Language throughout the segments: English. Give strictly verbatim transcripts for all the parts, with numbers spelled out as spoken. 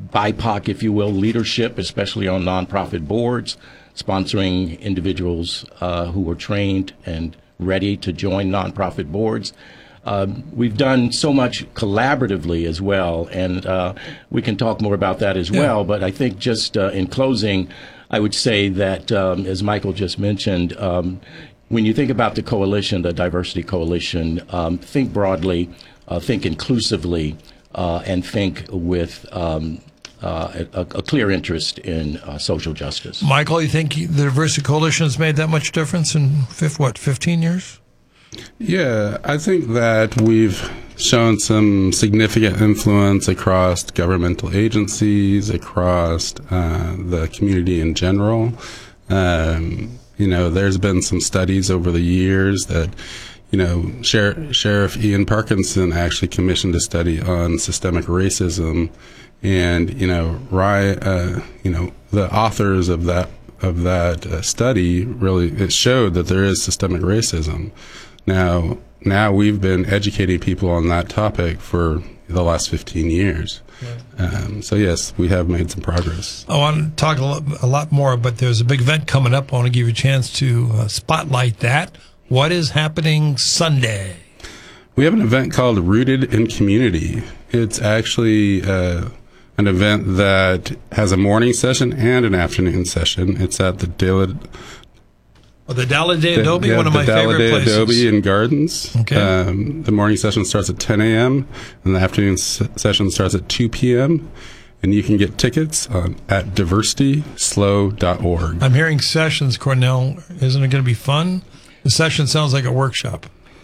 B I P O C, if you will, leadership, especially on nonprofit boards, sponsoring individuals uh, who are trained and ready to join nonprofit boards. Um, we've done so much collaboratively as well, and uh, we can talk more about that as yeah. well. But I think just uh, in closing, I would say that, um, as Michael just mentioned, um, when you think about the coalition, the Diversity Coalition, um, think broadly, uh, think inclusively, uh, and think with um, uh, a, a clear interest in uh, social justice. Michael, you think the Diversity Coalition has made that much difference in, fifth, what, fifteen years? Yeah, I think that we've shown some significant influence across governmental agencies, across uh, the community in general. Um, you know, there's been some studies over the years that, you know, Sher- Sheriff Ian Parkinson actually commissioned a study on systemic racism, and you know, Rye, uh, you know, the authors of that of that uh, study really it showed that there is systemic racism. Now, now we've been educating people on that topic for the last fifteen years. Right. Um, so, yes, we have made some progress. I want to talk a lot, a lot more, but there's a big event coming up. I want to give you a chance to uh, spotlight that. What is happening Sunday? We have an event called Rooted in Community. It's actually uh, an event that has a morning session and an afternoon session. It's at the Daily... Well, the Dalladé Adobe, yeah, one of my favorite places. The Adobe in Gardens. Okay. Um, the morning session starts at ten a.m. and the afternoon s- session starts at two p.m. And you can get tickets on, at diversity slow dot org. I'm hearing sessions, Cornell. Isn't it going to be fun? The session sounds like a workshop.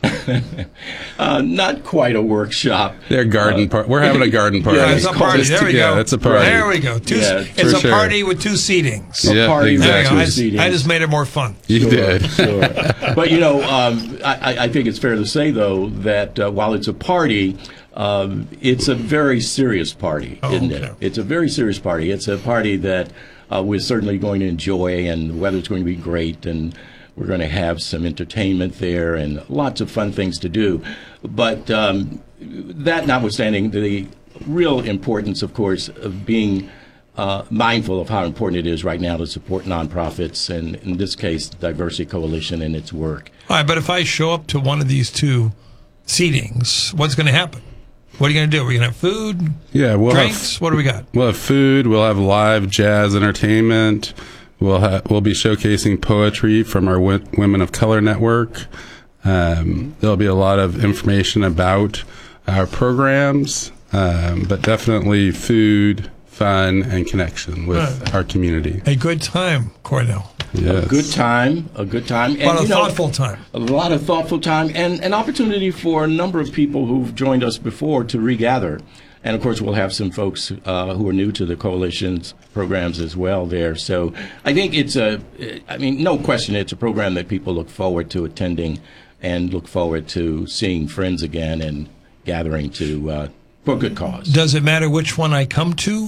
uh, not quite a workshop. They're garden uh, par- We're having a garden party. Yeah, it's a party. There we go. Yeah, it's a party. There we go. Two, yeah, it's a sure. party with two seatings. A yeah, party exactly. with two seatings. I, I just made it more fun. You sure, did. Sure. But, you know, um, I, I think it's fair to say, though, that uh, while it's a party, um, it's a very serious party, oh, isn't okay. it? It's a very serious party. It's a party that uh, we're certainly going to enjoy, and the weather's going to be great, and we're going to have some entertainment there and lots of fun things to do. But um, that notwithstanding, the real importance, of course, of being uh, mindful of how important it is right now to support nonprofits, and in this case, the Diversity Coalition and its work. All right, but if I show up to one of these two seatings, what's going to happen? What are you going to do? Are we going to have food? Yeah, we'll drinks? Have, what do we got? We'll have food. We'll have live jazz entertainment. We'll ha- we'll be showcasing poetry from our w- Women of Color Network. Um, there'll be a lot of information about our programs, um, but definitely food, fun, and connection with right. our community. A good time, Cornell. Yes. A good time, a good time. And, a lot of you know, thoughtful time. A lot of thoughtful time, and an opportunity for a number of people who've joined us before to regather. And, of course, we'll have some folks uh, who are new to the coalition's programs as well there. So I think it's a, I mean, no question, it's a program that people look forward to attending and look forward to seeing friends again and gathering to uh, for a good cause. Does it matter which one I come to?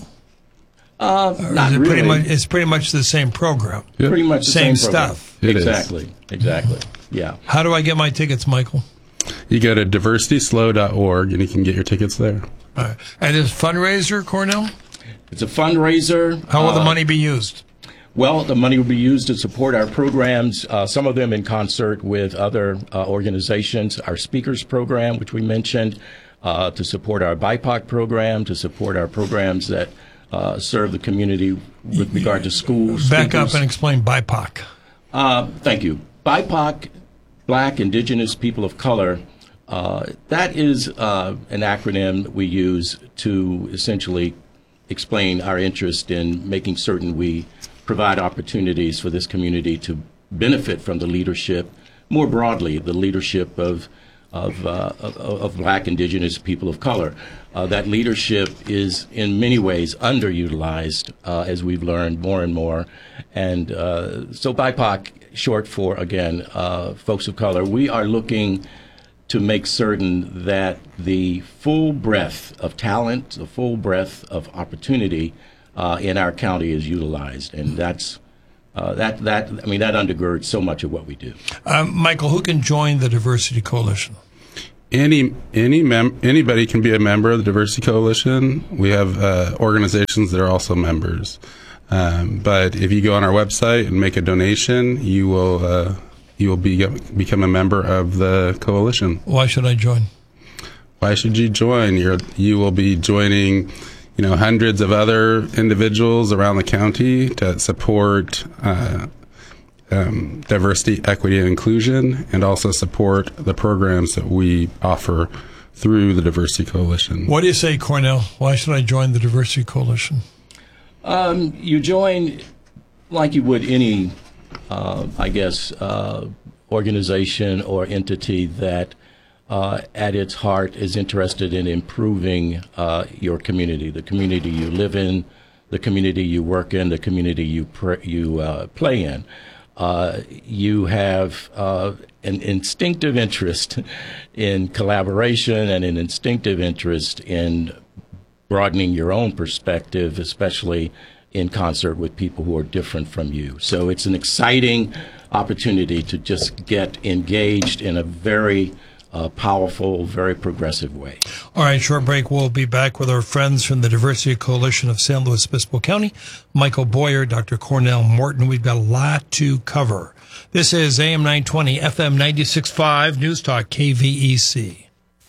Uh, Or not is it really. pretty much, it's pretty much the same program. Yep. Pretty much the Same same, program. stuff. It is. Exactly. Exactly. Yeah. How do I get my tickets, Michael? You go to diversity slow dot org and you can get your tickets there. All right. And this fundraiser, Cornell? It's a fundraiser. How will uh, the money be used? Well, the money will be used to support our programs, uh, some of them in concert with other uh, organizations, our speakers program, which we mentioned, uh, to support our B I P O C program, to support our programs that uh, serve the community with regard to schools. Back up and explain B I P O C. Uh, thank you. B I P O C, Black, Indigenous, People of Color, uh, that is uh, an acronym that we use to essentially explain our interest in making certain we provide opportunities for this community to benefit from the leadership, more broadly, the leadership of of, uh, of, of Black, Indigenous, People of Color. Uh, that leadership is in many ways underutilized, uh, as we've learned more and more. And uh, so B I P O C, short for, again, uh, folks of color, we are looking to make certain that the full breadth of talent, the full breadth of opportunity uh, in our county is utilized. And that's Uh, that, that, I mean, that undergirds so much of what we do. Um, Michael, who can join the Diversity Coalition? any any mem- anybody can be a member of the Diversity Coalition. We have uh, organizations that are also members. Um, but if you go on our website and make a donation, you will uh, you will be become a member of the coalition. Why should I join? Why should you join? You're you will be joining, you know, hundreds of other individuals around the county to support uh, um, diversity, equity, and inclusion, and also support the programs that we offer through the Diversity Coalition. What do you say, Cornell? Why should I join the Diversity Coalition? Um, you join like you would any, uh, I guess, uh, organization or entity that uh, at its heart is interested in improving uh, your community, the community you live in, the community you work in, the community you pr- you uh, play in. Uh, you have uh, an instinctive interest in collaboration and an instinctive interest in broadening your own perspective, especially in concert with people who are different from you. So it's an exciting opportunity to just get engaged in a very uh, powerful, very progressive way. All right, short break. We'll be back with our friends from the Diversity Coalition of San Luis Obispo County, Michael Boyer, Doctor Cornell Morton. We've got a lot to cover. This is A M nine twenty, F M ninety-six point five, News Talk, K V E C.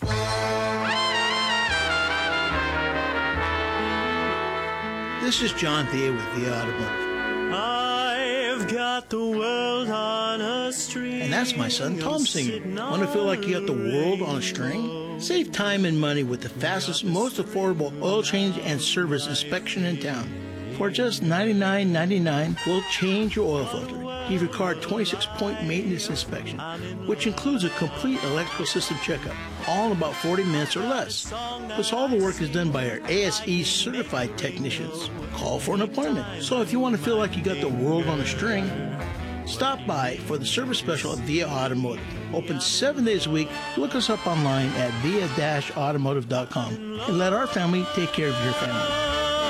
This is John Thea with The Automotive. I've got the world on a string. And that's my son Tom singing. Want to feel like you got the world on a string? Save time and money with the fastest, most affordable oil change and service inspection in town. For just ninety-nine ninety-nine, we'll change your oil filter, give your car a twenty-six point maintenance inspection, which includes a complete electrical system checkup, all in about forty minutes or less. Plus, all the work is done by our A S E certified technicians. Call for an appointment. So if you want to feel like you got the world on a string, stop by for the service special at Via Automotive. Open seven days a week. Look us up online at via dash automotive dot com and let our family take care of your family.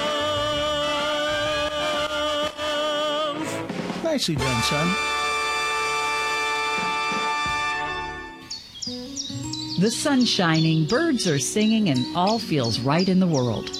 Nicely done, son. The sun's shining, birds are singing, and all feels right in the world.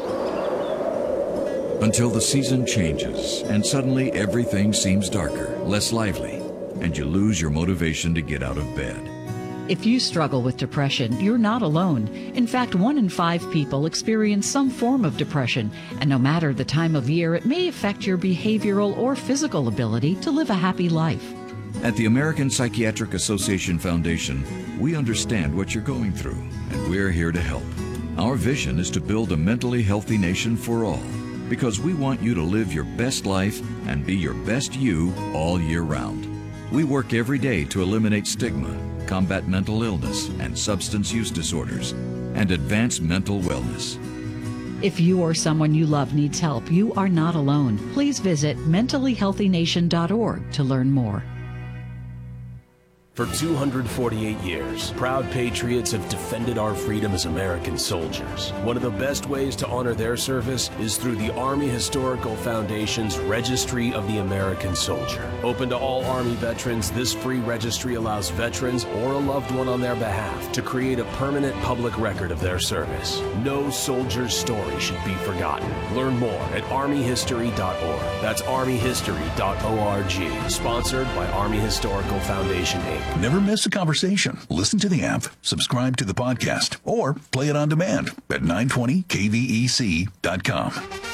Until the season changes, and suddenly everything seems darker, less lively, and you lose your motivation to get out of bed. If you struggle with depression, you're not alone. In fact, one in five people experience some form of depression, and no matter the time of year, it may affect your behavioral or physical ability to live a happy life. At the American Psychiatric Association Foundation, we understand what you're going through, and we're here to help. Our vision is to build a mentally healthy nation for all, because we want you to live your best life and be your best you all year round. We work every day to eliminate stigma, combat mental illness and substance use disorders, and advance mental wellness. If you or someone you love needs help, you are not alone. Please visit mentally healthy nation dot org to learn more. For two hundred forty-eight years, proud patriots have defended our freedom as American soldiers. One of the best ways to honor their service is through the Army Historical Foundation's Registry of the American Soldier. Open to all Army veterans, this free registry allows veterans or a loved one on their behalf to create a permanent public record of their service. No soldier's story should be forgotten. Learn more at army history dot org. That's army history dot org. Sponsored by Army Historical Foundation, Incorporated. Never miss a conversation. Listen to the app, subscribe to the podcast, or play it on demand at nine twenty K V E C dot com.